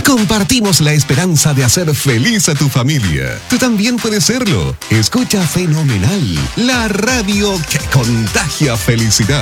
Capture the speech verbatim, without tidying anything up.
Compartimos la esperanza de hacer feliz a tu familia. Tú también puedes serlo. Escucha Fenomenal, la radio que contagia felicidad.